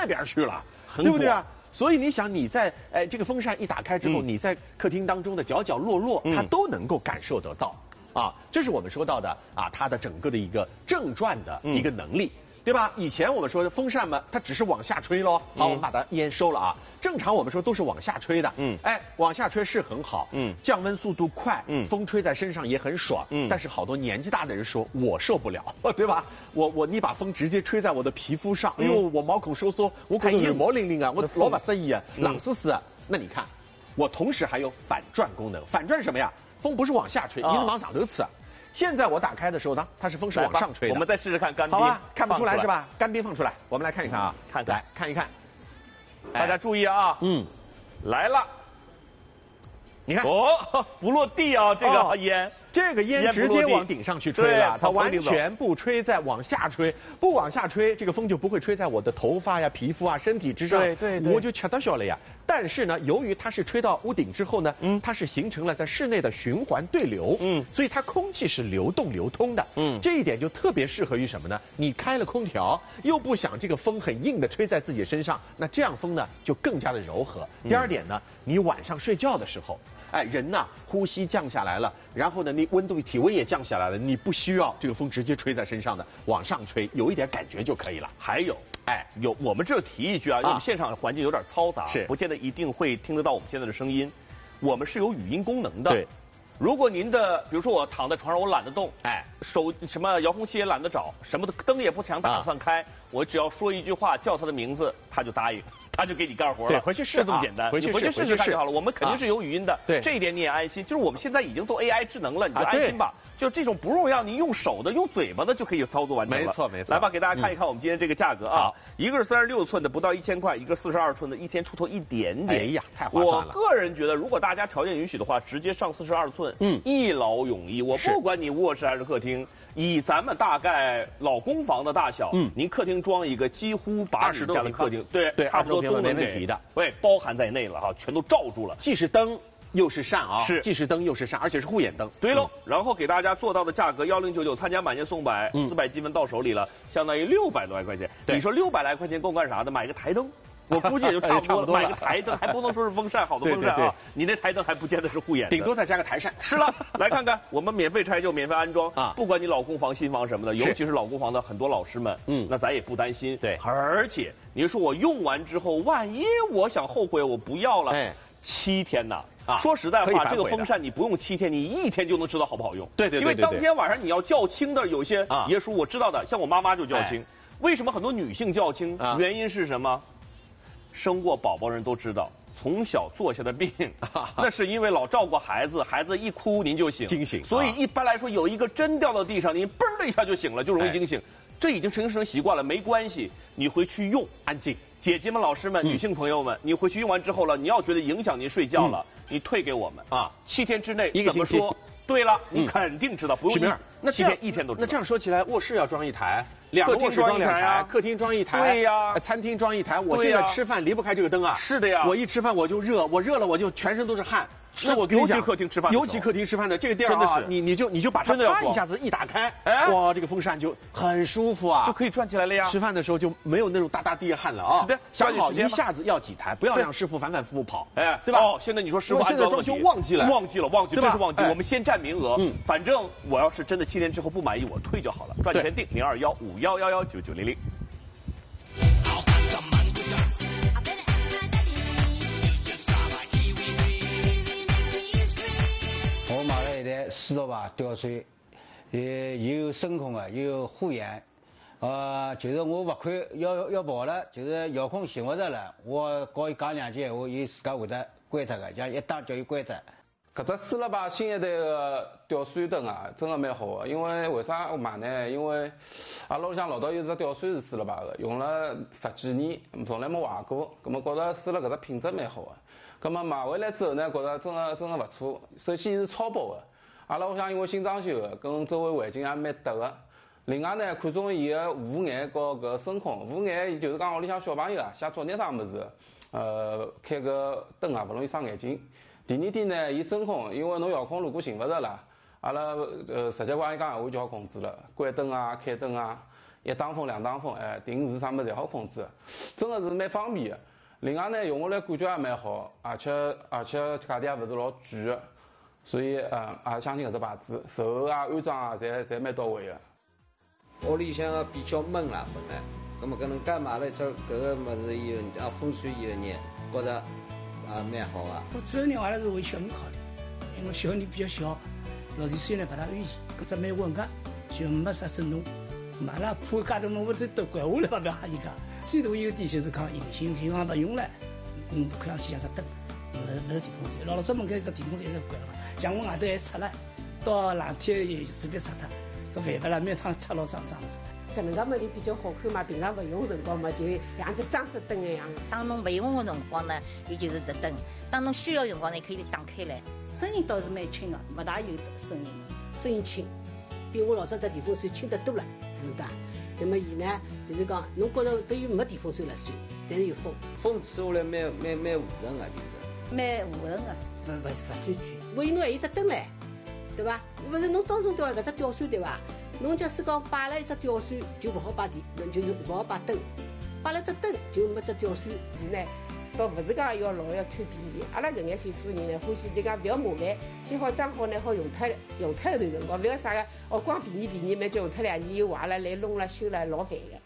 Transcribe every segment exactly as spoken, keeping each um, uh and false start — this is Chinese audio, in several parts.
边去了，对不对啊？所以你想，你在哎这个风扇一打开之后，嗯、你在客厅当中的角角落落，它都能够感受得到。啊，这是我们说到的啊，它的整个的一个正转的一个能力。嗯，对吧？以前我们说的风扇嘛，它只是往下吹喽。好，我们把它烟收了啊。正常我们说都是往下吹的。嗯，哎，往下吹是很好。嗯，降温速度快。嗯，风吹在身上也很爽。嗯，但是好多年纪大的人说我受不了，对吧？我我你把风直接吹在我的皮肤上，哎呦，我毛孔收缩，我可能有毛淋淋啊，我老把色意啊，冷丝丝啊。那你看，我同时还有反转功能。反转什么呀？风不是往下吹，你是往上头刺。现在我打开的时候呢，它是风是往上吹的。 我们再试试看干冰。 好吧，看不出来是吧？干冰放出来，我们来看一看啊， 看看， 来看一看。 大家注意啊，嗯，来了， 你看， 哦，不落地啊，这个烟。 这个烟直接往顶上去吹了，它完全不吹在往下吹，不往下吹，这个风就不会吹在我的头发呀、皮肤啊、身体之上， 对对对， 我就吃到小了呀。但是呢，由于它是吹到屋顶之后呢，嗯，它是形成了在室内的循环对流，嗯，所以它空气是流动流通的，嗯，这一点就特别适合于什么呢？你开了空调，又不想这个风很硬的吹在自己身上，那这样风呢就更加的柔和。第二点呢，你晚上睡觉的时候。哎，人呐，呼吸降下来了，然后呢，你温度、体温也降下来了，你不需要这个风直接吹在身上的，往上吹，有一点感觉就可以了。 还有，哎，有我们这提一句啊，因为我们现场环境有点嘈杂， 是不见得一定会听得到我们现在的声音。我们是有语音功能的。 对。 如果您的，比如说我躺在床上，我懒得动，哎，手什么遥控器也懒得找，什么的灯也不想打算开，啊、我只要说一句话，叫他的名字，他就答应。他就给你干活了， 对，回去试， 就这么简单， 回去回去试试看就好了。我们肯定是有语音的， 对， 这一点你也安心。就是我们现在已经都 A I 智能了，你就安心吧。就这种不用让你用手的、用嘴巴的就可以操作完成了。 没错没错。 来吧，给大家看一看我们今天这个价格啊，一个是三十六寸的，不到一千块；一个四十二寸的，一天出头一点点。 哎呀，太划算了。 我个人觉得，如果大家条件允许的话，直接上四十二寸，嗯，一劳永逸。我不管你卧室还是客厅。以咱们大概老公房的大小，嗯，您客厅装一个几乎八十家的客厅，对对， 差不多都没问题的， 对，包含在内了哈，全都罩住了， 既是灯又是扇啊， 是既是灯又是扇，而且是护眼灯。 对喽，然后给大家做到的价格幺零九九，参加满减送百，四百积分到手里了，相当于六百多来块钱。你说六百来块钱够干啥的？买个台灯。我估计也就差不多了，买个台灯还不能说是风扇，好的风扇啊，你那台灯还不见得是护眼的， 顶多再加个台扇。 是了，来看看我们免费拆旧、免费安装啊，不管你老公房、新房什么的，尤其是老公房的很多老师们，嗯，那咱也不担心。 对， 而且你说我用完之后，万一我想后悔，我不要了，哎，七天呐。啊，说实在话，这个风扇你不用七天，你一天就能知道好不好用。 对对对， 因为当天晚上你要较轻的，有些爷叔我知道的，像我妈妈就较轻。为什么很多女性较轻？原因是什么？生过宝宝人都知道，从小坐下的病，那是因为老照顾孩子，孩子一哭您就醒， 惊醒。 所以一般来说，有一个针掉到地上，您嘣的一下就醒了，就容易惊醒。这已经成成习惯了，没关系，你回去用， 安静。 姐姐们、老师们、女性朋友们，你回去用完之后了，你要觉得影响您睡觉了，你退给我们啊，七天之内怎么说？对了，你肯定知道，不用。那七天一天都知道。 那这样说起来，卧室要装一台。两个卧室装两台，客厅装一台， 对呀， 餐厅装一台。我现在吃饭离不开这个灯啊。 是的呀， 我一吃饭我就热，我热了我就全身都是汗。那我尤其客厅吃饭， 尤其客厅吃饭的这个地儿啊，你你就你就把它一下子一打开，哇，这个风扇就很舒服啊， 就可以转起来了呀。 吃饭的时候就没有那种大大滴汗了啊。 是的， 想好一下子要几台，不要让师傅反反复复跑， 哎， 对吧？ 哦，现在你说师傅现在装修忘记了， 忘记了，忘记了，这是忘记。我们先占名额，嗯，反正我要是真的七天之后不满意，我退就好了。赚钱定零二幺五幺幺幺九九零零。 我买了一台四十瓦吊水，也有声控的，也有护眼。呃，就是我罚款要要跑了，就是遥控寻不着了，我告伊讲两句闲话，伊自家会得关脱个，像一打叫伊关脱。 搿只四十八新一代的吊水灯啊，真的蛮好的。因为为啥我买呢？因为阿拉屋里向老早有只吊水是四十八的，用了十几年，从来没坏过。葛么觉得试了搿只品质蛮好的。葛么买回来之后呢，觉得真的真的勿错。首先是超薄的，阿拉屋里向因为新装修的，跟周围环境也蛮搭的。另外呢，看中伊个护眼和搿声控。护眼就是讲屋里向小朋友啊，写作业啥物事，呃，开个灯啊，勿容易伤眼睛。第二点呢，伊声控，因为侬遥控如果寻勿着了，阿拉呃直接帮伊讲闲话就好控制了，关灯啊、开灯啊。 一打风两打风，哎，定时啥么侪好控制，真的是蛮方便的。另外呢，用下来感觉也蛮好，而且而且价钿也勿是老贵的，所以呃也相信搿只牌子，售后啊、安装啊，侪侪蛮到位的。 屋里向个比较闷啦，本来，那么搿能介买了只搿个物事以后，啊风水以后呢，觉着啊蛮好啊。 我主要呢还是为小人考虑，因为小人比较小，老弟虽然勿大安全，搿只蛮稳个，就没啥震动。买了怕介多弄勿子都拐下来嘛，不要吓人家。最大优点就是讲隐形，平常勿用了，嗯，看上去像只灯，勿勿是电风扇。老老早门口一只电风扇一直关了嘛，像我外头还拆了，到冷天也随便拆脱。搿烦勿啦？每趟拆老脏脏的。 搿能介么就比较好看嘛，平常勿用辰光嘛，就像只装饰灯一样。 当侬勿用的辰光呢，伊就是只灯；当侬需要辰光呢，可以打开来。 声音倒是蛮轻的，勿大有声音， 声音轻，比我老早只电风扇轻得多了，晓得伐？那么伊呢，就是讲，侬觉着等于没电风扇了算，但是有风， 风吹下来蛮蛮蛮和顺个，就是蛮和顺个， 勿勿勿算贵。万一侬还有只灯唻，对伐？勿是侬当中吊搿只吊扇对伐？侬假使讲摆了一只吊扇，就勿好摆电，就是勿好摆灯；摆了只灯，就没只吊扇。是呢，倒勿是讲要老要贪便宜。阿拉搿眼岁数人呢，欢喜就讲勿要麻烦，最好装好呢好用脱用脱一段辰光，勿要啥个哦光便宜便宜，蛮叫用脱两年又坏了，来弄了修了，老烦个。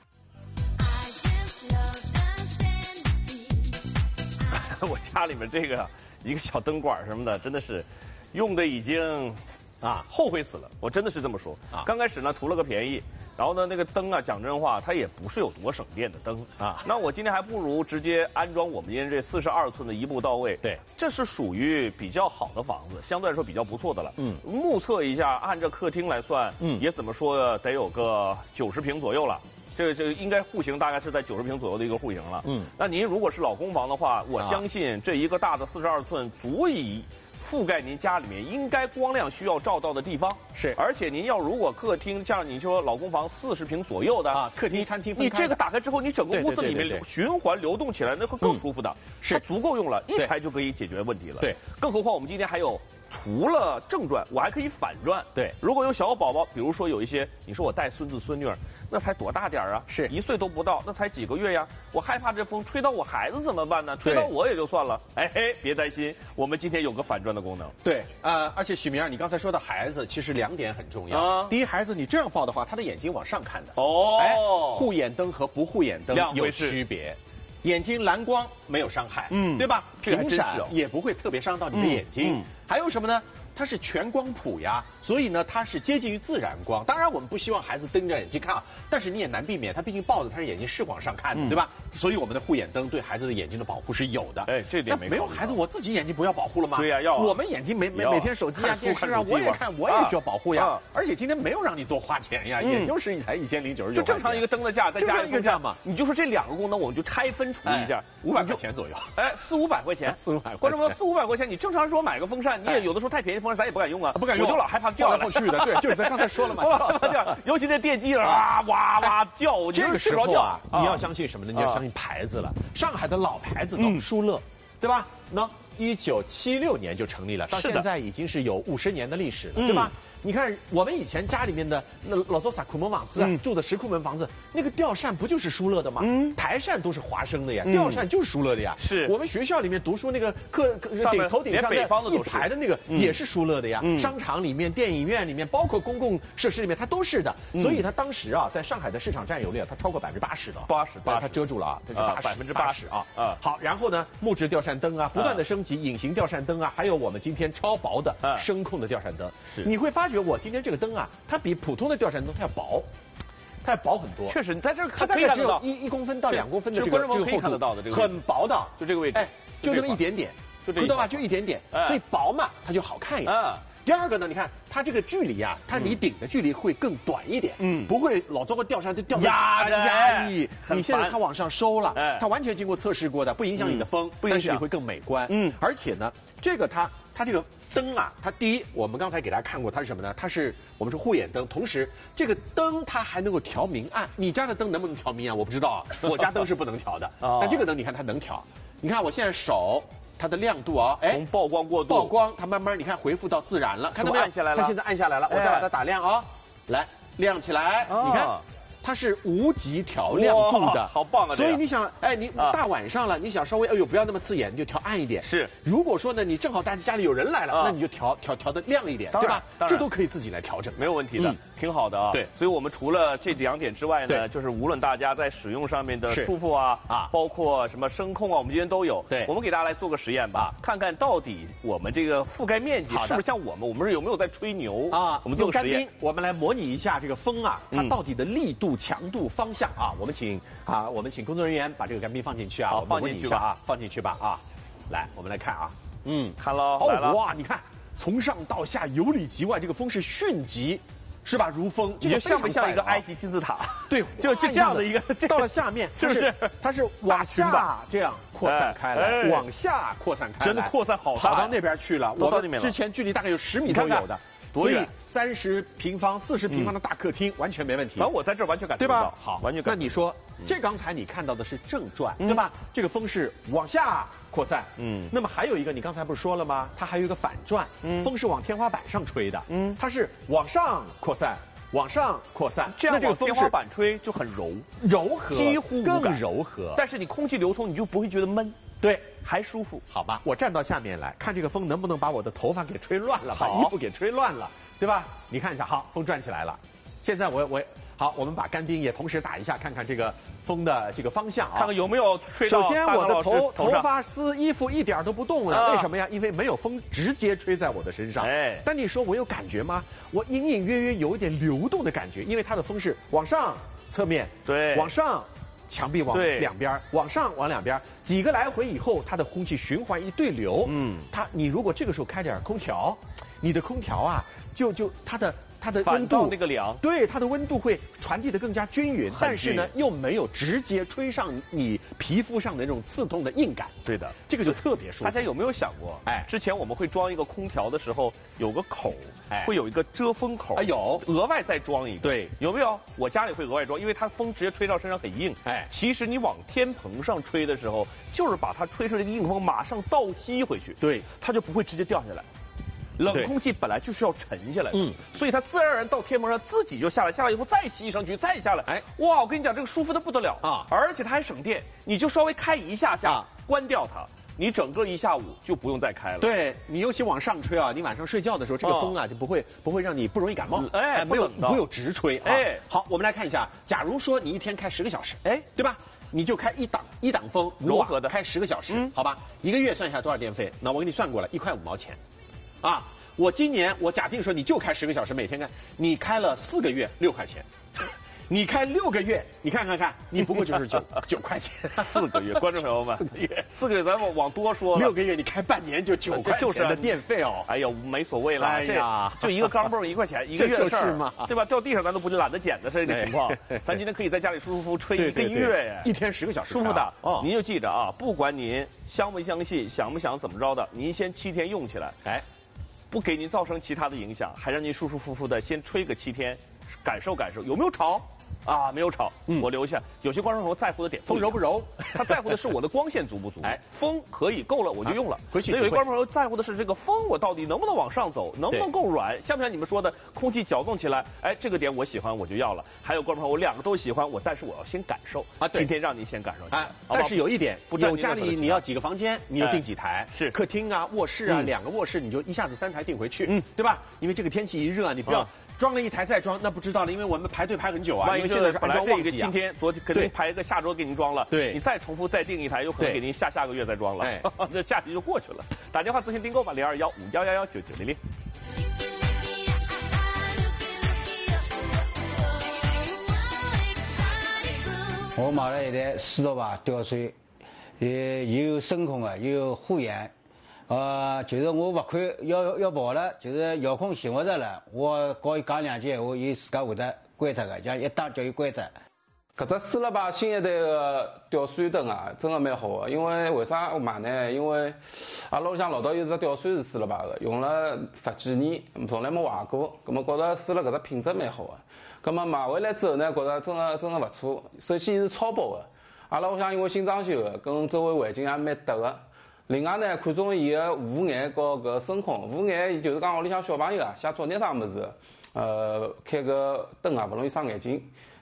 我家里面这个一个小灯管什么的，真的是用的已经。啊，后悔死了！我真的是这么说。啊，刚开始呢图了个便宜，然后呢那个灯啊，讲真话，它也不是有多省电的灯啊。那我今天还不如直接安装我们今天这四十二寸的一步到位。对，这是属于比较好的房子，相对来说比较不错的了。嗯，目测一下，按照客厅来算，嗯，也怎么说得有个九十平左右了。这个这个应该户型大概是在九十平左右的一个户型了。嗯，那您如果是老公房的话，我相信这一个大的四十二寸足以覆盖您家里面应该光亮需要照到的地方。是，而且您要如果客厅像你说老公房四十平左右的啊，客厅餐厅分开，你这个打开之后，你整个屋子里面循环流动起来，那会更舒服的。是，足够用了，一台就可以解决问题了。对，更何况我们今天还有。除了正转，我还可以反转。对，如果有小宝宝，比如说有一些，你说我带孙子孙女儿，那才多大点儿啊？是一岁都不到，那才几个月呀？我害怕这风吹到我孩子怎么办呢？吹到我也就算了。哎嘿，别担心，我们今天有个反转的功能。 对，呃，而且许明儿，你刚才说的孩子，其实两点很重要。啊、第一，孩子你这样抱的话，他的眼睛往上看的。哦，哎，护眼灯和不护眼灯有区别。眼睛蓝光没有伤害，嗯，对吧？频闪也不会特别伤到你的眼睛。嗯嗯、还有什么呢？它是全光谱呀，所以呢，它是接近于自然光。当然，我们不希望孩子瞪着眼睛看啊，但是你也难避免，他毕竟抱着他的眼睛是往上看的，嗯、对吧？所以我们的护眼灯对孩子的眼睛的保护是有的。哎，这点没没有孩子，我自己眼睛不要保护了吗？对呀，要、啊。我们眼睛每每每天手机啊、电视啊，我也看，我也需要保护呀。啊、而且今天没有让你多花钱呀，嗯、也就是才一千零九十九。就正常一个灯的价，再加一个价嘛。你就说这两个功能，我们就拆分除一下， 五百块钱左右。 哎，四五百块钱，四五百。观众朋友，四五百块钱，你正常说买个风扇，你也有的时候太便宜，风扇咱也不敢用啊。 不敢用， 我就老害怕掉来去的。对，就是咱刚才说了嘛， 掉，尤其那电机啊，哇哇叫。 这个时候啊，你要相信什么呢？你要相信牌子了。上海的老牌子都舒乐，对吧？那一九七六年就成立了，到现在已经是有五十年的历史了，对吧？你看我们以前家里面的那老早萨库门房子啊，住的石库门房子，那个吊扇不就是舒乐的吗？嗯，台扇都是华生的呀，吊扇就是舒乐的呀。是我们学校里面读书那个课顶头顶上的一排的那个也是舒乐的呀。商场里面、电影院里面，包括公共设施里面，它都是的。所以它当时啊，在上海的市场占有率啊，它超过百分之八十的。八十，八它遮住了啊，这是八十百分之八十啊。啊，好，然后呢，木质吊扇灯啊，不断的升级，隐形吊扇灯啊，还有我们今天超薄的声控的吊扇灯。是，你会发觉我今天这个灯啊，它比普通的吊扇灯它要薄，它要薄很多。 确实，你在这儿它大概只有一一公分到两公分的这个这个厚度，很薄的， 就这个位置， 哎，就那么一点点，知道吧？就一点点，所以薄嘛，它就好看一点。第二个呢，你看它这个距离啊，它离顶的距离会更短一点，嗯，不会老做个吊扇就吊压压抑。你现在它往上收了，它完全经过测试过的，不影响你的风，不影响你会更美观。嗯，而且呢，这个它它这个灯啊，它第一，我们刚才给大家看过，它是什么呢？它是我们是护眼灯，同时这个灯它还能够调明暗。你家的灯能不能调明暗？我不知道啊，我家灯是不能调的。但这个灯你看它能调，你看我现在手。它的亮度啊，哎， 从曝光过度， 曝光它慢慢你看恢复到自然了，看到没有？ 按下来了， 它现在按下来了，我再把它打亮啊，来亮起来，你看， 它是无极调亮度的， 好棒啊！ 所以你想，哎，你大晚上了，你想稍微哎呦不要那么刺眼，你就调暗一点。 是， 如果说呢，你正好大家家里有人来了，那你就调调调的亮一点，对吧？这都可以自己来调整， 没有问题的，挺好的啊。 对， 所以我们除了这两点之外呢，就是无论大家在使用上面的舒服啊啊，包括什么声控啊，我们今天都有。对，我们给大家来做个实验吧，看看到底我们这个覆盖面积是不是像我们，我们是有没有在吹牛啊？我们做个实验， 我们来模拟一下这个风啊，它到底的力度、强度、方向啊。我们请啊，我们请工作人员把这个干冰放进去啊， 好，放进去吧啊，放进去吧啊。来，我们来看啊， 嗯，看喽，来了， 哇，你看，从上到下由里及外，这个风是迅疾。是吧？如风， 你觉得像不像一个埃及金字塔？ 对， 就就这样的一个。 到了下面， 是不是？ 它是往下这样扩散开来，往下扩散开来， 真的扩散好大， 跑到那边去了。 都到那边了。 之前距离大概有十米都有的， 多远？ 三十平方、四十平方的大客厅完全没问题。 反正我在这儿完全感受到， 好， 完全感。 那你说，这刚才你看到的是正转，对吧？这个风是往下扩散，嗯。那么还有一个，你刚才不是说了吗？它还有一个反转，风是往天花板上吹的，嗯，它是往上扩散。往上扩散， 这样往天花板吹就很柔柔和， 几乎无感， 更柔和。 但是你空气流通，你就不会觉得闷， 对， 还舒服。 好吧，我站到下面来看这个风能不能把我的头发给吹乱了，把衣服给吹乱了，对吧？你看一下，好，风转起来了。现在我我好，我们把干冰也同时打一下，看看这个风的这个方向啊， 看看有没有吹到。 首先，我的头头发丝、衣服一点都不动了，啊、为什么呀？因为没有风直接吹在我的身上。哎，但你说我有感觉吗？我隐隐约约有一点流动的感觉，因为它的风是往上侧面， 对， 往上。墙壁往两边，往上往两边，几个来回以后，它的空气循环一对流。嗯，它你如果这个时候开点空调，你的空调啊，就就它的它的温度那个凉， 对，它的温度会传递的更加均匀，但是呢，又没有直接吹上你皮肤上的那种刺痛的硬感。 对的， 这个就特别舒服。 大家有没有想过？哎，之前我们会装一个空调的时候，有个口，哎，会有一个遮风口， 哎有， 额外再装一个。 对， 有没有？我家里会额外装，因为它风直接吹到身上很硬。哎，其实你往天棚上吹的时候，就是把它吹出这个硬风马上倒吸回去， 对， 它就不会直接掉下来。冷空气本来就是要沉下来的，嗯，所以它自然而然到天棚上自己就下来，下来以后再吸上去，再下来，哎，哇，我跟你讲，这个舒服的不得了啊！而且它还省电，你就稍微开一下下，啊、关掉它，你整个一下午就不用再开了。 对你尤其往上吹啊，你晚上睡觉的时候，这个风啊、哦、就不会不会让你不容易感冒，哎，哎没有不会有直吹，哎，好，我们来看一下，假如说你一天开十个小时，哎，对吧？你就开一档一档风， 柔和的开十个小时，嗯，好吧，一个月算下多少电费？那我给你算过了，一块五毛钱，啊。我今年我假定说你就开十个小时，每天开，你开了四个月六块钱，你开六个月，你看看看，你不过就是九九块钱。 四个月，观众朋友们，四个月，四个月咱们往多说了。 六个月你开半年就九块钱的电费哦。 哎呦，没所谓了，哎呀，这就一个钢镚一块钱一个月的事儿嘛，对吧？掉地上咱都不懒得捡的是这个情况。咱今天可以在家里舒舒服服吹一个月呀， 一天十个小时， 舒服的。哦，您就记着啊，不管您相不相信，想不想怎么着的，您先七天用起来，哎。不给您造成其他的影响，还让您舒舒服服的先吹个七天，感受感受有没有吵啊？没有吵，嗯、我留下。有些观众朋友在乎的点风柔不柔， 他在乎的是我的光线足不足。哎，风可以够了我就用了。 回去。 所以有些观众朋友在乎的是这个风我到底能不能往上走，能不能够软，像不像你们说的空气搅动起来？哎，这个点我喜欢我就要了。还有观众朋友我两个都喜欢我，但是我要先感受啊。今天让您先感受。哎， 但是有一点，有家里你要几个房间，你就订几台。是客厅啊、卧室啊，两个卧室你就一下子三台订回去，嗯，对吧？因为这个天气一热，你不要。装了一台再装，那不知道了，因为我们排队排很久啊。 万一现在是本来这个今天、昨天肯定排一个下周给您装了， 对， 你再重复再订一台，有可能给您下下个月再装了，哎，这夏季就过去了。打电话咨询订购吧，零二幺五幺幺幺九九零零。 我买了一台四十瓦吊水，也有声控的，有护眼。呃，就是我罚款要要跑了，就是遥控寻不着了，我告伊讲两句闲话，伊自家会得关脱个，像一打叫伊关脱。 搿只四十八新一代的吊水灯啊，真的蛮好的。因为为啥我买呢？因为阿拉屋里向老早有只吊水是四十八的，用了十几年，从来没坏过。葛么觉得试了搿只品质蛮好的。葛么买回来之后呢，觉得真的真的勿错。首先是超薄的，阿拉屋里向因为新装修的，跟周围环境也蛮搭的。另外呢，看中伊个护眼和搿声控，护眼就是讲屋里向小朋友啊，写作业啥物事，呃，开个灯啊勿容易伤眼睛。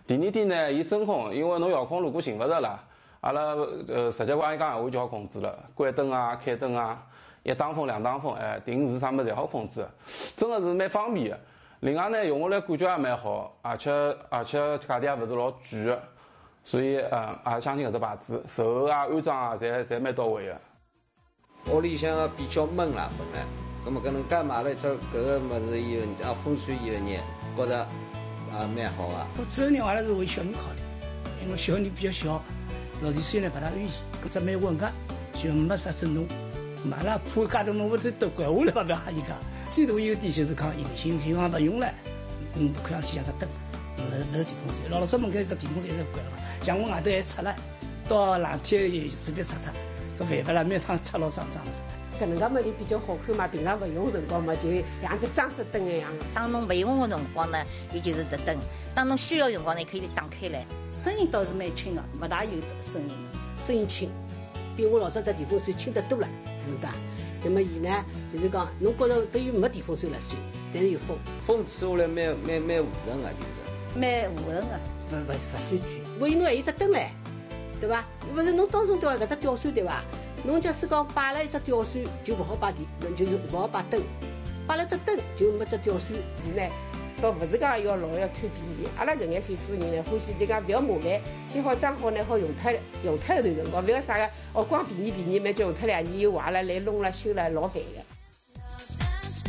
第二点呢，伊声控，因为侬遥控如果寻勿着了，阿拉呃直接按伊讲闲话就好控制了，关灯啊、开灯啊，一打风、两打风，哎，定时啥物事侪好控制，真的是蛮方便的。另外呢，用下来感觉也蛮好，而且而且价钿也勿是老贵的，所以呃也相信搿只牌子，售后啊、安装啊，侪侪蛮到位的。 屋里向个比较闷啦，本来，葛么搿能介买了一只搿个物事以后，啊风水以后呢，觉着也蛮好啊。 我主要呢，阿拉是为小人考虑，因为小人比较小，老弟虽然不大安全，搿只蛮稳个，就没啥震动。买了怕介头弄勿是都怪下来嘛，不要吓人家。最大优点就是讲隐形，平常勿用了，嗯，看上去像只灯，勿是勿是电风扇。老老早门口一只电风扇一直关了嘛，像我外头还拆了，到冷天也随便拆脱，搿烦勿啦，每趟拆老脏脏的。 搿能介嘛就比较好看嘛，平常勿用辰光嘛，就像只装饰灯一样的。 当侬勿用的辰光呢，伊就是只灯；当侬需要的辰光呢，可以打开来。 声音倒是蛮轻的，勿大有声音， 声音轻，比我老早只电风扇轻得多了，晓得伐？那么伊呢，就是讲，侬觉着等于没电风扇了算，但是有风，风吹下来蛮蛮蛮和顺个，就是蛮和顺个， 勿勿勿算贵。为侬还有只灯唻，对伐？勿是侬当中吊搿只吊扇对伐？侬假使讲摆了一只吊扇，就勿好摆电，就是勿好摆灯，摆了只灯就没只吊扇。 是呢，倒勿是讲要老要贪便宜，阿拉搿眼岁数人呢，欢喜就讲勿要麻烦，最好装好呢好用脱用脱一段辰光，勿要啥个哦光便宜便宜，蛮叫用脱两年又坏了，来弄了修了，老烦的。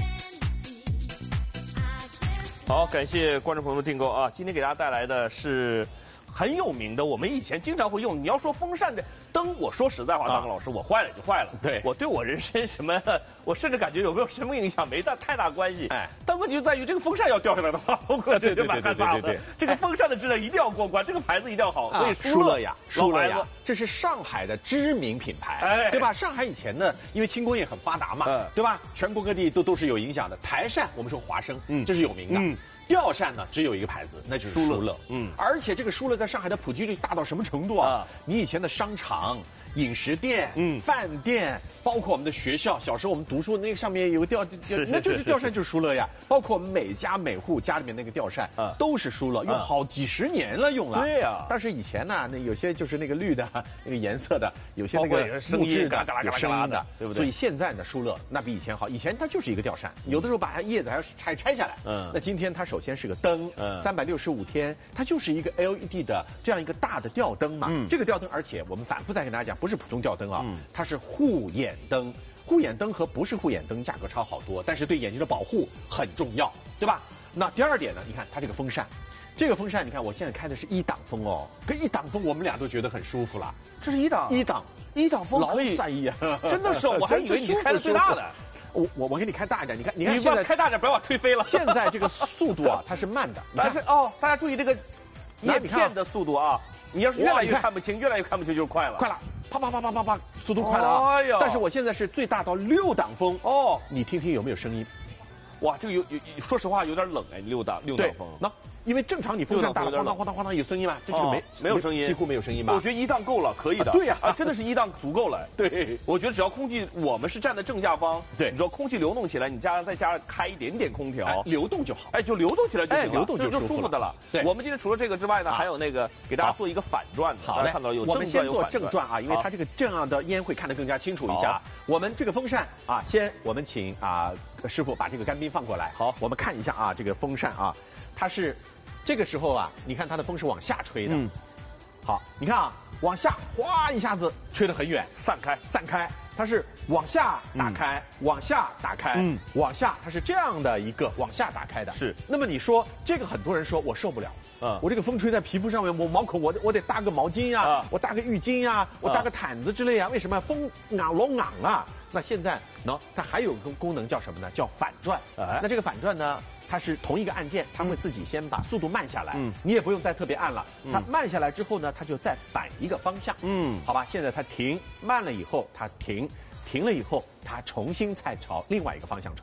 好，感谢观众朋友的订购啊！今天给大家带来的是很有名的，我们以前经常会用。你要说风扇的灯，我说实在话，大刚老师，我坏了就坏了。 对， 我对我人生什么，我甚至感觉有没有什么影响没大太大关系。哎，但问题就在于这个风扇要掉下来的话，我可能就蛮害怕的。这个风扇的质量一定要过关，这个牌子一定要好。所以舒乐雅，舒乐雅， 老牌子， 这是上海的知名品牌，哎，对吧？上海以前呢，因为轻工业很发达嘛，嗯，对吧？全国各地都都是有影响的。台扇我们说华生，嗯，这是有名的。嗯。吊扇呢，只有一个牌子，那就是舒乐。嗯，而且这个舒乐在上海的普及率大到什么程度啊？你以前的商场、饮食店、嗯、饭店，包括我们的学校，小时候我们读书那个上面有个吊，那就是吊扇，就是舒乐呀。包括每家每户家里面那个吊扇，啊，都是舒乐，用好几十年了，用了。对呀。但是以前呢，那有些就是那个绿的那个颜色的，有些那个木质的有声音的，对不对？所以现在呢，舒乐那比以前好。以前它就是一个吊扇，有的时候把它叶子还要拆拆下来。嗯。那今天它首先是个灯，三百六十五天，它就是一个 L E D 的这样一个大的吊灯嘛。嗯。这个吊灯，而且我们反复再跟大家讲，不是普通吊灯啊，它是护眼灯。护眼灯和不是护眼灯价格差好多，但是对眼睛的保护很重要，对吧？那第二点呢？你看它这个风扇，这个风扇，你看我现在开的是一档风哦，跟一档风我们俩都觉得很舒服了。 这是一档， 一档， 一档风可以，真的是，我还以为你开的最大的。 我我我给你开大一点，你看你看现在开大点，不要把吹飞了。 现在这个速度啊，它是慢的， 但是哦，大家注意这个叶片的速度啊，你要是越来越看不清，越来越看不清就是快了， 快了。啪啪啪啪啪啪，速度快了啊！哎呦，但是我现在是最大到六档风哦，你听听有没有声音？ 哇，这个有有，说实话有点冷哎，六档六档风。 那因为正常你风扇打了咣当咣当咣当有声音吗？这个没没有声音， 几乎没有声音吧？ 我觉得一档够了，可以的。 对呀， 啊，真的是一档足够了。 对， 我觉得只要空气，我们是站在正下方， 对， 你知道空气流动起来，你加再加开一点点空调， 流动就好。 哎，就流动起来就行了， 流动就就舒服的了。对，我们今天除了这个之外呢，还有那个给大家做一个反转的。 好嘞， 看到有我们先做正转啊，因为它这个这样的烟会看得更加清楚一下。我们这个风扇啊，先我们请啊师傅把这个干冰放过来。好，我们看一下啊，这个风扇啊，它是。这个时候啊，你看它的风是往下吹的，嗯，好，你看啊，往下哗一下子吹得很远，散开，散开，它是往下打开，嗯、往下打开，嗯，往下，它是这样的一个往下打开的。 是， 那么你说这个很多人说我受不了，嗯，我这个风吹在皮肤上面，我毛孔我我得搭个毛巾呀、啊，啊、我搭个浴巾呀、啊，我搭个毯子之类啊，为什么风昂老昂啊？那现在呢，它还有个功能叫什么呢？叫反转。哎，那这个反转呢？它是同一个按键，它会自己先把速度慢下来，嗯，你也不用再特别按了。它慢下来之后呢，它就再反一个方向，嗯，好吧。现在它停，慢了以后它停，停了以后它重新再朝另外一个方向吹。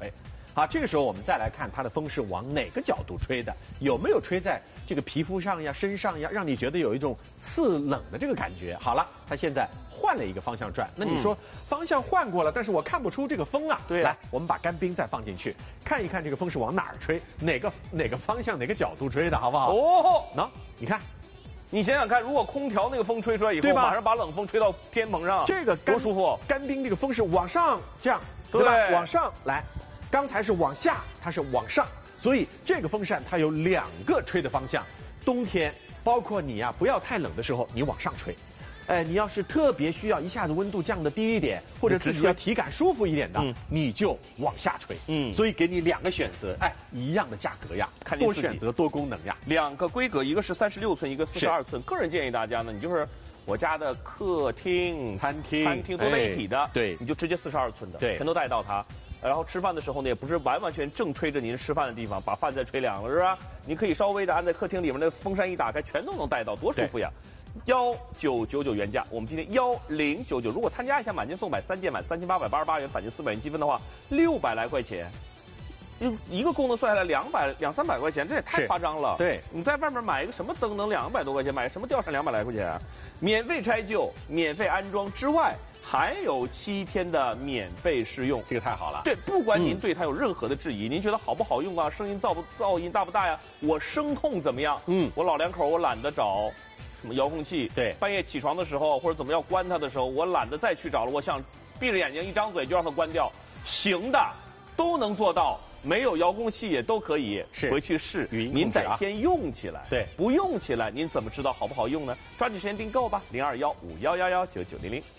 好，这个时候我们再来看它的风是往哪个角度吹的，有没有吹在这个皮肤上呀、身上呀，让你觉得有一种刺冷的这个感觉。好了，它现在换了一个方向转，那你说、嗯、方向换过了，但是我看不出这个风啊。 对， 来，我们把干冰再放进去，看一看这个风是往哪儿吹，哪个哪个方向、哪个角度吹的，好不好？ 哦， 喏，你看。 你想想看，如果空调那个风吹出来以后，马上把冷风吹到天棚上， 这个多舒服！ 干冰这个风是往上这样，对吧？往上来，刚才是往下，它是往上，所以这个风扇它有两个吹的方向。冬天，包括你呀、啊，不要太冷的时候，你往上吹。哎，你要是特别需要一下子温度降得低一点，或者自己要体感舒服一点的，嗯、你就往下吹。嗯，所以给你两个选择，哎，一样的价格呀， 看多选择多功能呀。 两个规格，一个是三十六寸，一个四十二寸。个人建议大家呢，你就是我家的客厅、 餐厅、 餐厅都在一体的， 哎、对， 你就直接四十二寸的， 对， 全都带到它。然后吃饭的时候呢，也不是完完全正吹着您吃饭的地方，把饭再吹凉了，是吧？你可以稍微的按在客厅里面的风扇一打开，全都能带到，多舒服呀！幺九九九原价，我们今天幺零九九。如果参加一下满斤送买三件，满三千八百八十八元，返金四百元积分的话，六百来块钱，一一个功能算下来两百两三百块钱，这也太夸张了。 对， 你在外面买一个什么灯能两百多块钱，买什么吊扇两百来块钱、啊？免费拆旧、免费安装之外，还有七天的免费试用， 这个太好了。 对，不管您对它有任何的质疑，嗯、您觉得好不好用啊？声音噪不噪音大不大呀？我声控怎么样？嗯，我老两口我懒得找。什么遥控器？ 对， 半夜起床的时候或者怎么要关它的时候，我懒得再去找了。我想闭着眼睛一张嘴就让它关掉，行的，都能做到。没有遥控器也都可以， 是回去试。 语音您得先用起来， 对， 不用起来您怎么知道好不好用呢？抓紧时间订购吧，零二幺五幺幺幺九九零零。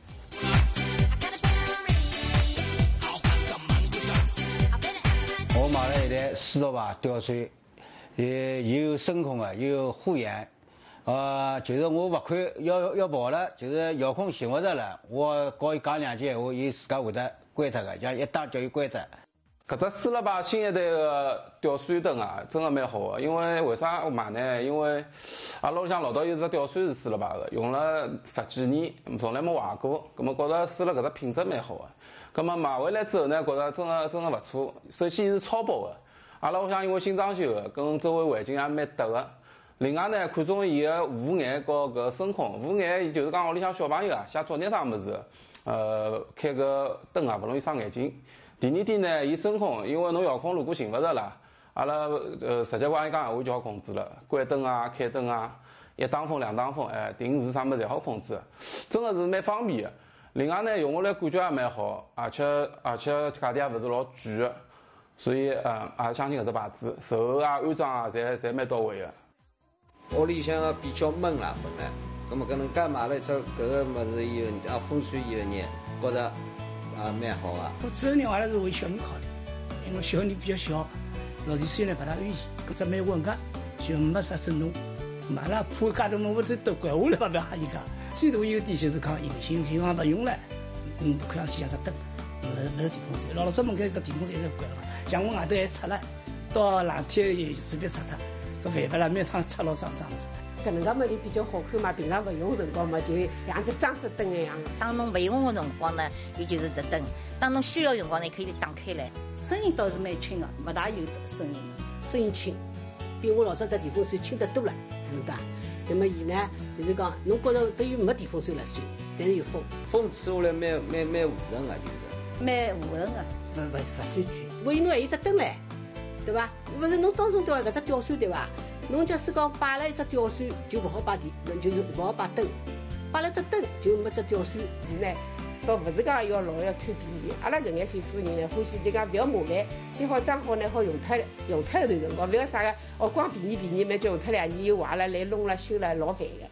我买了一台四十瓦吊扇。也也有声控的，也有护眼，呃，就是我罚款要要跑了，就是遥控寻不着了，我告伊讲两句闲话，伊自家会得关脱的，像一打叫伊关脱。 搿只四十八新一代的吊扇灯啊，真的蛮好的。因为为啥我买呢？因为阿拉屋里向老早有只吊扇是四十八的，用了十几年，从来没坏过。葛么觉着试了搿只品质蛮好的。葛么买回来之后呢，觉着真的真的勿错。首先是超薄的。阿拉屋里向因为新装修的，跟周围环境也蛮搭的。另外呢，看中伊个护眼和搿声控。护眼就是讲屋里向小朋友啊，写作业啥物事，呃，开个灯啊，勿容易伤眼睛。第二点呢，伊声控，因为侬遥控如果寻勿着啦，阿拉呃直接帮伊讲闲话就好控制了，关灯啊、开灯啊，一打风、两打风，哎，定时啥物事侪好控制，真的是蛮方便的。另外呢，用下来感觉也蛮好，而且而且价钿也勿是老贵的。所以，呃，也相信搿只牌子，售后啊、安装啊，侪侪蛮到位的。 屋里向个比较闷啦，本来，葛么搿能介买了一只搿个物事以后，啊风扇以后呢，觉着啊蛮好啊。 我主要呢还是为小人考虑，因为小人比较小，老弟虽然勿大安全，搿只蛮稳个，就没啥震动。买了怕介多么，我这都关下来嘛，不要吓人家。最大一个点就是讲隐形，平常勿用了，嗯，看上去像只灯。勿是勿是电风扇，老老早门口一只电风扇一直关了嘛，像我外头还拆了，到冷天也随便拆脱，搿烦勿啦，每趟拆老脏脏的。 搿能介么就比较好看嘛，平常勿用辰光嘛，就像只装饰灯一样的。 当侬勿用的辰光呢，伊就是只灯；当侬需要辰光呢，可以打开来。 声音倒是蛮轻的，勿大有声音的， 声音轻，比我老早只电风扇轻得多了，晓得伐？那么伊呢，就是讲，侬觉着等于没电风扇了算，但是有风， 风吹下来蛮蛮蛮和顺个，就是。 蛮和顺个， 勿勿勿算贵。万一侬还有只灯唻，对伐？勿是侬当中吊搿只吊扇对伐？侬假使讲摆了一只吊扇，就勿好摆电，就是勿好摆灯。摆了只灯就没只吊扇。 是呢，倒勿是讲要老要贪便宜。阿拉搿眼岁数人呢，欢喜就讲勿要麻烦，最好装好呢好用脱用脱一段辰光，勿要啥个哦光便宜便宜，蛮叫用脱两年又坏了，来弄了修了老烦个。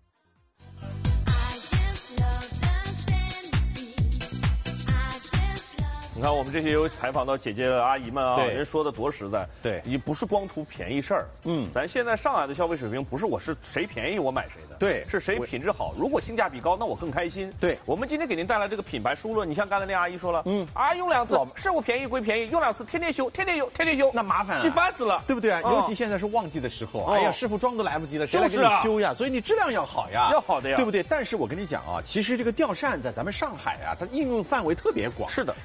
你看我们这些有采访到姐姐阿姨们啊， 对人说的多实在。 对， 你不是光图便宜事儿。嗯，咱现在上海的消费水平不是我是谁便宜我买谁的， 对， 是谁品质好。如果性价比高，那我更开心。 对， 我们今天给您带来这个品牌书了。你像刚才那阿姨说了，嗯，啊用两次，是我便宜归便宜，用两次天天修，天天修，天天修， 那麻烦了， 你烦死了， 对不对啊？ 哦、 尤其现在是旺季的时候， 哦、 哎呀，师傅装都来不及了，谁来给你修呀？所以你质量要好呀， 要好的呀， 对不对？但是我跟你讲啊，其实这个吊扇在咱们上海啊，它应用范围特别广。 是的， 你想想看。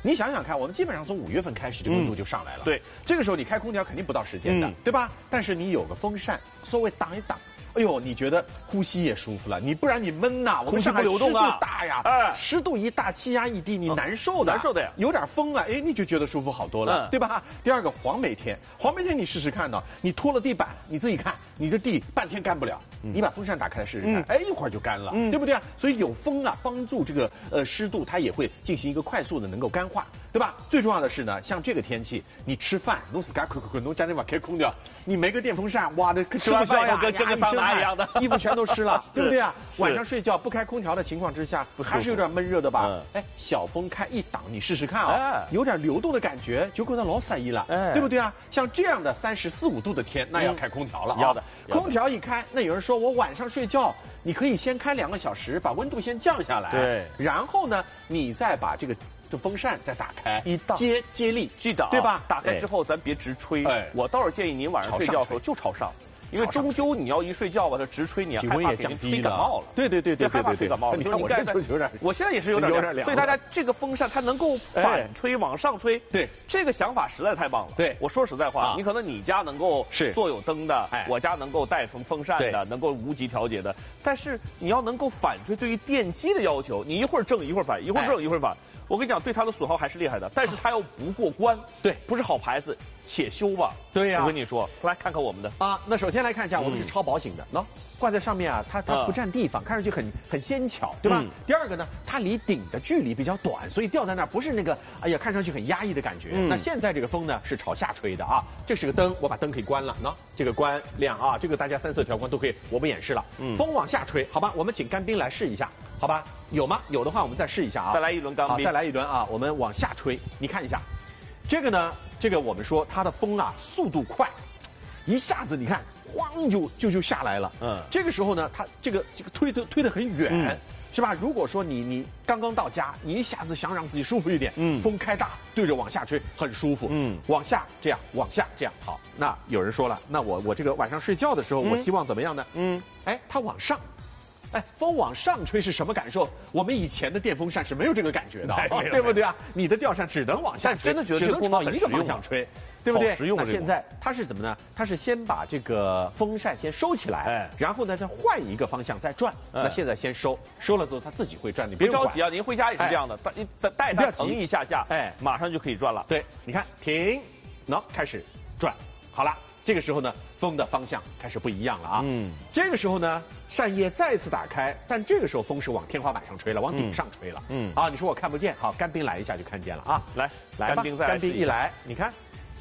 开，我们基本上从五月份开始，这个温度就上来了。 嗯、对， 这个时候你开空调肯定不到时间的，嗯、对吧？但是你有个风扇，稍微挡一挡。哎呦，你觉得呼吸也舒服了，你不然你闷呐， 空气不流动啊， 湿度大呀，哎，湿度一大，气压一低，你难受的， 难受的呀。 有点风啊，哎，你就觉得舒服好多了，嗯、对吧？第二个黄梅天，黄梅天你试试看呢，你拖了地板，你自己看，你这地半天干不了，嗯、你把风扇打开来试试看，嗯、哎，一会儿就干了，嗯、对不对啊？所以有风啊，帮助这个呃湿度，它也会进行一个快速的能够干化，对吧？最重要的是呢，像这个天气，你吃饭，弄死嘎快快快，弄家那把开空调，你没个电风扇，哇，这吃不消呀， 跟蒸个桑拿一样的， 衣服全都湿了，对不对啊？晚上睡觉不开空调的情况之下，还是有点闷热的吧？嗯、哎，小风开一挡，你试试看啊、哦，哎、有点流动的感觉，就觉得老适意了，哎、对不对啊？像这样的三十四五度的天，那要开空调了、嗯、 要的。 空调一开，那有人说我晚上睡觉，你可以先开两个小时，把温度先降下来， 对， 然后呢，你再把这个。这风扇再打开， 一档接接力， 记得、啊、 对吧？ 打开之后咱别直吹，哎、我倒是建议您晚上睡觉的时候就朝上。因为终究你要一睡觉吧，它直吹你体温也降低了， 吹感冒了。 对对对对， 害怕吹感冒了。 你看我这就有点， 我现在也是有点凉。所以大家这个风扇它能够反吹往上吹， 对， 这个想法实在太棒了。 对， 我说实在话，你可能你家能够是做有灯的，我家能够带风风扇的，能够无级调节的，但是你要能够反吹，对于电机的要求，你一会儿正一会儿反，一会儿正一会儿反。我跟你讲，对它的损耗还是厉害的，但是它要不过关， 对， 不是好牌子，且修吧。 对呀， 我跟你说，来看看我们的啊。那首先来看一下，我们是超薄型的，喏、嗯，挂在上面啊，它它不占地方，嗯、看上去很很纤巧，对吧？嗯、第二个呢，它离顶的距离比较短，所以吊在那儿不是那个，哎呀，看上去很压抑的感觉。嗯、那现在这个风呢是朝下吹的啊，这是个灯，我把灯可以关了，喏，这个关亮啊，这个大家三色调光都可以，我不演示了。嗯，风往下吹，好吧，我们请干冰来试一下。好吧，有吗？有的话，我们再试一下啊。 再来一轮干冰。 再来一轮啊！我们往下吹，你看一下，这个呢，这个我们说它的风啊，速度快，一下子你看，咣就就就下来了。嗯。这个时候呢，它这个这个推的推得很远，嗯、是吧？如果说你你刚刚到家，你一下子想让自己舒服一点，嗯，风开大，对着往下吹，很舒服。嗯。往下这样，往下这样，好。那有人说了，那我我这个晚上睡觉的时候，嗯、我希望怎么样呢？嗯。哎，它往上。哎，风往上吹是什么感受？我们以前的电风扇是没有这个感觉的，对不对啊？你的吊扇只能往下吹， 真的觉得这个功能一个方向吹，对不对？ 实用。 那现在它是怎么呢？它是先把这个风扇先收起来，哎，然后呢再换一个方向再转。那现在先收，收了之后它自己会转，你别着急啊。您回家也是这样的，带带它腾一下下，哎，马上就可以转了。 对，你看停，喏，开始转，好了。这个时候呢，风的方向开始不一样了啊。嗯，这个时候呢，扇叶再次打开，但这个时候风是往天花板上吹了，往顶上吹了。嗯，啊，你说我看不见，好，干冰来一下就看见了啊。 来， 来吧， 干冰再来干冰一来，你看，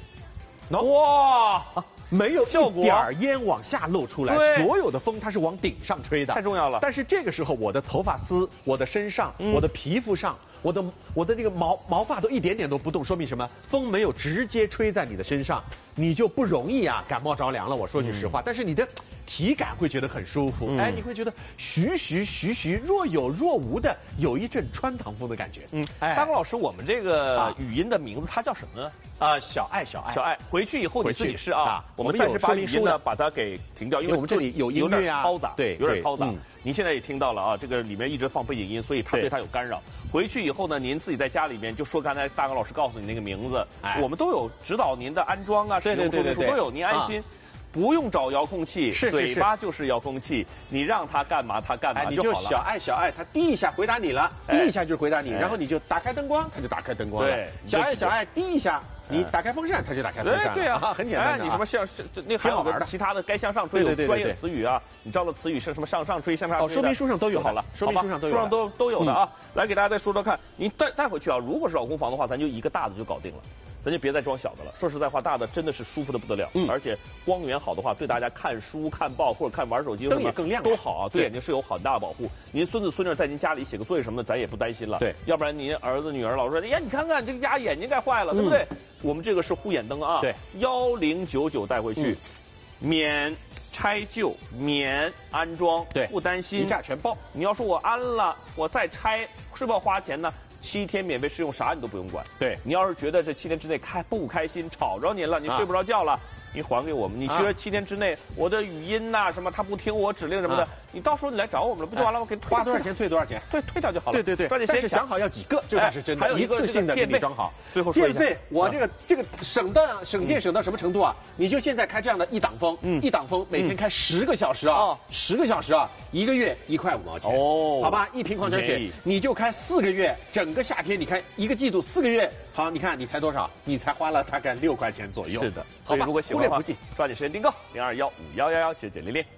哇， 没有一点烟往下漏出来，所有的风它是往顶上吹的， 太重要了。 但是这个时候，我的头发丝、我的身上、嗯、我的皮肤上。我的我的这个毛毛发都一点点都不动，说明什么？风没有直接吹在你的身上，你就不容易啊感冒着凉了。我说句实话，嗯、但是你的体感会觉得很舒服，嗯、哎，你会觉得徐徐徐徐若有若无的有一阵穿堂风的感觉。嗯， 哎，大高老师，我们这个语音的名字它叫什么呢？ 啊，小爱小爱小爱，回去以后你自己试啊。我们暂时把语音呢把它给停掉，因为我们这里有音乐啊， 嘈杂， 对， 有点嘈杂。您现在也听到了啊，这个里面一直放背景音，所以它对它有干扰。回去以后呢，您自己在家里面就说刚才大高老师告诉你那个名字，哎、我们都有指导您的安装啊、使用说明书都有，您安心。啊不用找遥控器， 是嘴巴就是遥控器，你让它干嘛它干嘛就好了。 你就小爱小爱，它滴一下回答你了，滴一下就回答你，然后你就打开灯光，它就打开灯光了。对，小爱小爱滴一下，你打开风扇，它就打开风扇。 对啊， 很简单。 你什么向那还有的其他的该向上吹有专业词语啊，你知道的词语是什么向上吹、向下吹？ 哦，说明书上都有好了， 说明书上都有， 书上都都有的啊。来给大家再说说看，您带带回去啊，如果是老公房的话，咱就一个大的就搞定了。咱就别再装小的了。说实在话，大的真的是舒服的不得了，嗯、而且光源好的话，对大家看书、看报或者看玩手机灯也更亮， 都好啊，对眼睛是有很大的保护。您孙子孙女在您家里写个作业什么的，咱也不担心了。 对， 要不然您儿子女儿老说，哎呀，你看看这个家眼睛该坏了，对不对？嗯、我们这个是护眼灯啊， 对， 幺零九九带回去，嗯、免拆旧、免安装， 对， 不担心， 一价全包。 你要说我安了，我再拆，是不是要花钱呢？ 七天免费试用，啥你都不用管。 对， 你要是觉得这七天之内开不开心，吵着您了，你睡不着觉了。啊你还给我们，你觉得七天之内我的语音呐、啊、什么他不听我指令什么的，啊、你到时候你来找我们了，不就完了吗？给花多少钱退多少钱， 退退掉就好了。 对对对， 抓紧但是想好要几个，这倒是真的。 还有一次性的给你装好。 最后说一下， 电费我这个这个省的省电省到什么程度啊？你就现在开这样的一档风，嗯，一档风每天开十个小时啊，十个小时啊，一个月一块五毛钱哦，好吧，一瓶矿泉水你就开四个月，整个夏天你开一个季度四个月，好，你看你才多少？你才花了大概六块钱左右。 是的，好吧，如果喜欢的话，抓紧时间订购零二幺五幺幺幺九九零零。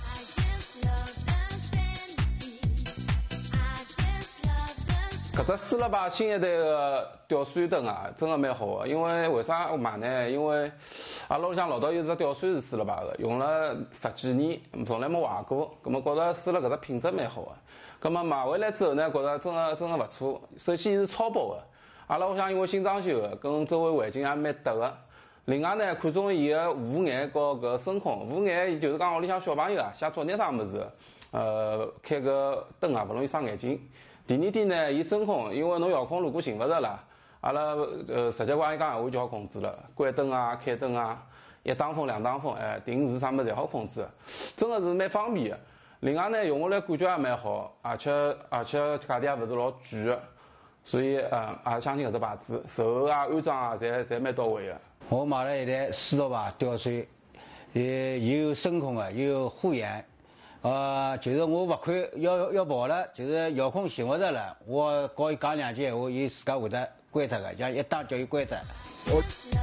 搿只四六八新一代的吊扇灯啊，真的蛮好的。因为为啥我买呢？因为阿拉屋里向老早有只吊扇是四六八的，用了十几年，从来没坏过。葛么觉着四六搿只品质蛮好的。葛么买回来之后呢，觉着真的真的勿错。首先是超薄的，阿拉屋里向因为新装修的，跟周围环境也蛮搭的。另外呢，看中伊个护眼和搿声控。护眼就是讲屋里向小朋友啊，写作业啥物事，呃，开个灯啊，勿容易伤眼睛。第二点呢，伊声控，因为侬遥控如果寻勿着啦，阿拉呃直接帮伊讲闲话就好控制了，关灯啊、开灯啊，一档风、两档风，哎，定时啥物事侪好控制，真的是蛮方便的。另外呢，用下来感觉也蛮好，而且而且价钿也勿是老贵的，所以呃也相信搿只牌子，售后啊、安装啊，侪侪蛮到位的。 我买了一台四六八吊扇，也有声控的，有护眼。呃，就是我勿看要要跑了，就是遥控寻勿着了，我告伊讲两句闲话，伊自家会得关脱个，像一打叫伊关脱。我。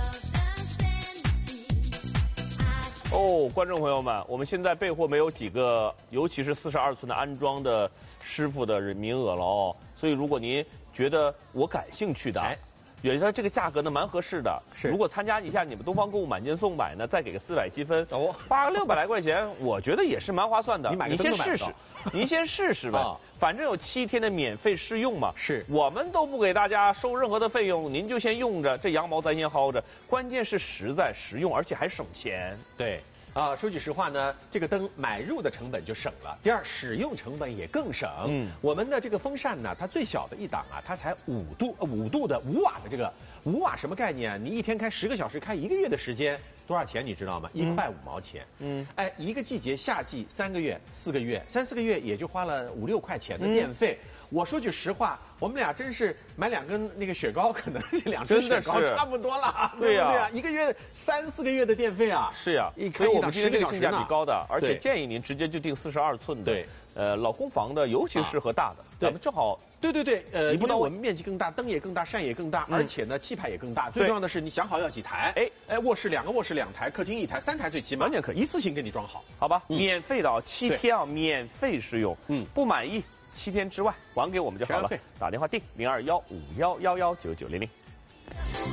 哦，观众朋友们，我们现在备货没有几个，尤其是四十二寸的安装的师傅的名额了哦。所以如果您觉得我感兴趣的。哎觉得这个价格呢蛮合适的，是。如果参加一下你们东方购物满减送买呢，再给个四百积分，哦，花个六百来块钱，我觉得也是蛮划算的。你买个灯都买不到。您先试试，您先试试呗，啊、反正有七天的免费试用嘛。是。我们都不给大家收任何的费用，您就先用着，这羊毛咱先薅着。关键是实在实用，而且还省钱。 对。啊，说句实话呢，这个灯买入的成本就省了，第二使用成本也更省。嗯，我们的这个风扇呢，它最小的一档啊，它才五度，五度的五瓦的这个五瓦什么概念啊？你一天开十个小时，开一个月的时间，多少钱你知道吗？一块五毛钱。嗯，哎，一个季节夏季三个月、四个月、三四个月也就花了五六块钱的电费。嗯、我说句实话，我们俩真是买两根那个雪糕，可能是两支雪糕差不多了，对呀、啊，对呀、啊，一个月三四个月的电费啊。 是呀、啊，所以我们今天这个性价比高的，而且建议您直接就定四十二寸的。对。呃，老公房的尤其适合大的，啊、咱们正好， 对对对，呃，因为我们面积更大，灯也更大，扇也更大，嗯、而且呢，气派也更大。最重要的是，你想好要几台？哎哎，卧室两个卧室两台，客厅一台，三台最起码， 完全可以一次性给你装好， 好吧？嗯、免费的啊，七天啊，免费试用。嗯，不满意七天之外还给我们就好了。打电话订零二幺五幺幺幺九九零零。